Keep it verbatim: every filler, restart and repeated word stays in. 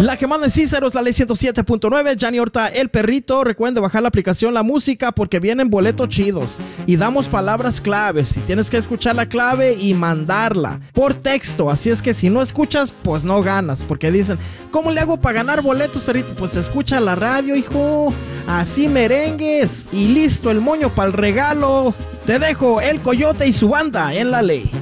La que manda en Cíceros, la ley ciento siete punto nueve, Johnny Horta, el perrito. Recuerden de bajar la aplicación La Música porque vienen boletos chidos y damos palabras claves y tienes que escuchar la clave y mandarla por texto. Así es que si no escuchas, pues no ganas, porque dicen, ¿cómo le hago para ganar boletos, perrito? Pues escucha la radio, hijo. Así merengues y listo el moño para el regalo. Te dejo el Coyote y su banda en la ley.